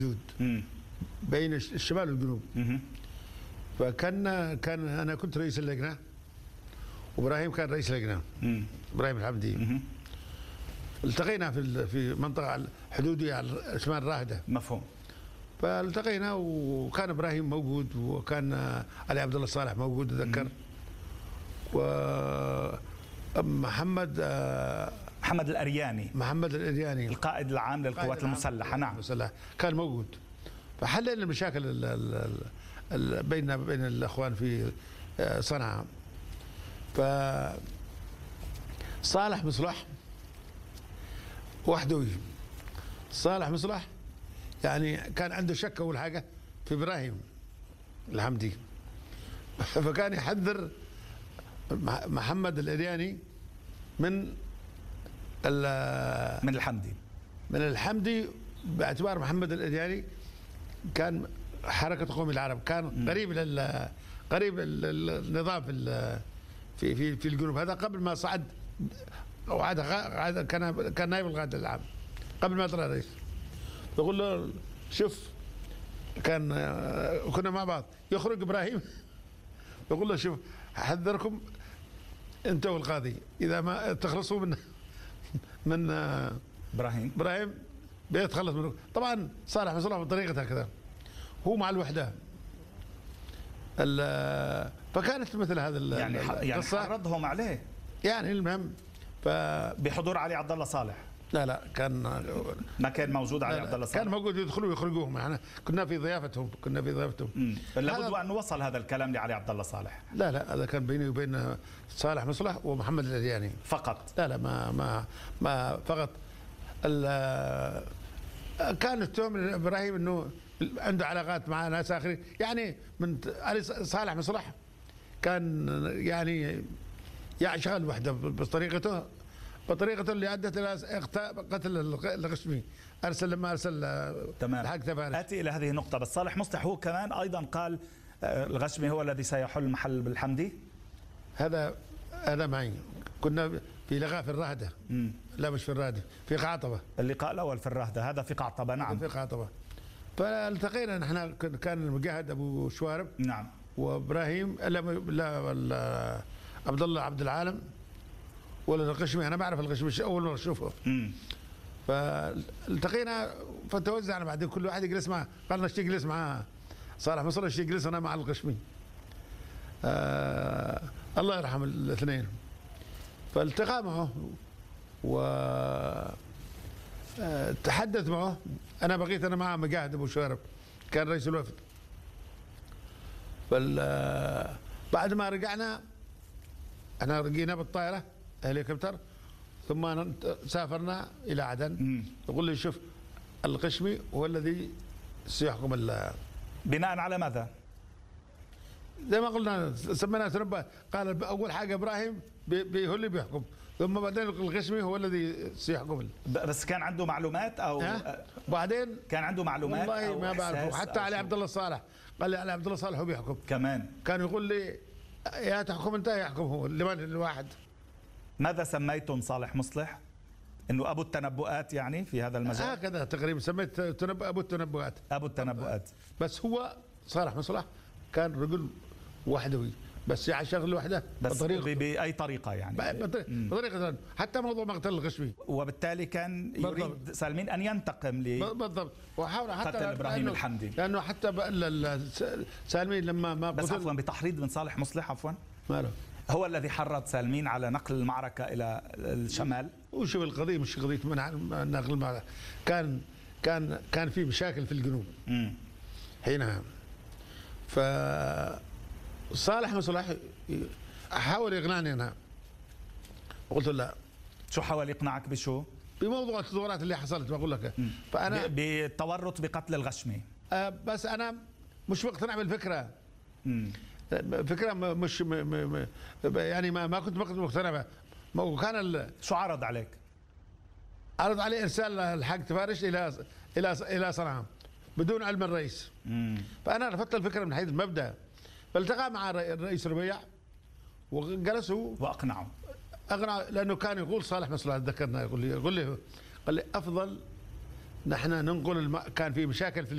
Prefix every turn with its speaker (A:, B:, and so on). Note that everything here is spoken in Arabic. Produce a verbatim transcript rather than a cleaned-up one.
A: حدود بين الشمال والجنوب. فكان كان انا كنت رئيس اللجنه وابراهيم كان رئيس اللجنه، ابراهيم الحمدي. التقينا في في منطقه حدوديه على شمال راهده.
B: مفهوم.
A: فالتقينا وكان ابراهيم موجود وكان علي عبد الله صالح موجود اتذكر، ومحمد
B: محمد الأرياني
A: محمد الأرياني
B: القائد العام للقوات المسلحه. نعم
A: المسلحة كان موجود. فحللنا المشاكل ال ال ال بيننا بين الاخوان في صنعاء. ف صالح مصلح وحدوي. صالح مصلح يعني كان عنده شك اول حاجه في ابراهيم الحمدي، فكان يحذر محمد الأرياني من
B: من الحمدي
A: من الحمدي باعتبار محمد الأرياني كان حركة قوم العرب، كان قريب لل قريب النظام في في في في الجنوب. هذا قبل ما صعد وعاد كان كان نائب القائد العام قبل ما طلع رئيس. بقول له شوف، كان كنا مع بعض، يخرج ابراهيم بقول له شوف احذركم انت والقاضي اذا ما تخلصوا من من
B: ابراهيم
A: ابراهيم بيتخلص منه. طبعا صالح مصلح بطريقه هكذا، هو مع الوحده. فكانت مثل هذا
B: يعني يعني حرضهم عليه
A: يعني. المهم ف
B: بحضور علي عبد الله صالح.
A: لا لا كان
B: ما كان موجود علي عبد الله صالح،
A: كان موجود، يدخلوا ويخرجوهم. احنا كنا في ضيافتهم كنا في ضيافتهم
B: لابد ان وصل هذا الكلام لعلي عبد الله صالح.
A: لا لا هذا كان بيني وبين صالح مصلح ومحمد الأرياني
B: فقط.
A: لا لا ما ما ما فقط. كان التهم ابراهيم انه عنده علاقات مع ناس اخرين، يعني من علي صالح مصلح كان يعني يشغل وحده بطريقته بطريقته اللي ادت الى قتل الغشمي. ارسل لما ارسل
B: تمام. اتي الى هذه النقطه، بس صالح مصلح هو كمان ايضا قال الغشمي هو الذي سيحل محل بالحمدي.
A: هذا هذا معي، كنا في لقاء في الراهده.
B: مم.
A: لا مش في الراهده، في قعطبه.
B: اللقاء الاول في الراهده، هذا في قعطبه. نعم
A: في قعطبه. فالتقينا نحن، كان المجاهد ابو شوارب.
B: نعم.
A: وابراهيم لا لا عبد الله عبد العالم ولا الغشمي. انا بعرف الغشمي اول مره اشوفه.
B: امم
A: فالتقينا فتوزعنا، بعدين كل واحد يجلس معه. قال نشتي يجلس مع صالح مصلح، نشتي يجلس انا مع الغشمي. آه الله يرحم الاثنين. فالتقى معه و آه تحدث معه. انا بقيت انا مع مجاهد ابو شوارب كان رئيس الوفد. فال آه بعد ما رجعنا احنا رجينا بالطائره هليكوبتر، ثم سافرنا الى عدن. يقول لي شوف الغشمي هو الذي سيحكم ال
B: بناء على ماذا؟
A: زي ما قلنا سميناه تنبأ. قال اول حاجه ابراهيم هو اللي بيحكم، ثم بعدين الغشمي هو الذي سيحكم.
B: بس كان عنده معلومات او
A: بعدين
B: كان عنده معلومات
A: والله ما بعرفه. حتى علي عبد الله صالح قال لي علي عبد الله صالح هو بيحكم كمان. كان يقول لي يا تحكم انت يا يحكم هو، لمن الواحد.
B: ماذا سميتم صالح مصلح؟ انه ابو التنبؤات يعني في هذا المجال؟
A: هكذا تقريبا سميت تنبؤ ابو التنبؤات.
B: ابو التنبؤات.
A: بس هو صالح مصلح كان رجل وحدوي، بس يشغل وحده
B: بس بطريقة باي طريقه يعني
A: بطريقه. حتى موضوع مقتل الغشمي،
B: وبالتالي كان يريد بالضبط سالمين ان ينتقم ل
A: بالضبط وحاول حتى
B: قتل ابراهيم
A: لأنه
B: الحمدي،
A: لانه حتى سالمين لما ما
B: بس عفوا بتحريض من صالح مصلح. عفوا
A: ماله
B: هو الذي حرض سالمين على نقل المعركه الى الشمال.
A: وشوف القضيه مش قضيه منع نقل المعركه، كان كان كان في مشاكل في الجنوب
B: امم
A: حينها. ف صالح مصلح حاول يقنعني انا، قلت له لا.
B: شو حاول يقنعك بشو؟
A: بموضوع التطورات اللي حصلت بقول لك.
B: فانا بالتورط بقتل الغشمي.
A: آه بس انا مش مقتنع بالفكره.
B: امم
A: فكره مش م م م يعني ما, ما كنت مقتنع بها. وكان
B: شو عرض عليك؟
A: عرض علي ارسال الحاج تفارش الى الى الى صنعاء بدون علم الرئيس.
B: امم
A: فانا رفضت الفكره من حيث المبدا. فالتقى مع الرئيس ربيع وجلسوا
B: واقنعوا
A: اقنع، لانه كان يقول صالح مصلح ذكرنا، يقول لي يقول لي قال لي افضل نحن ننقل الم... كان في مشاكل في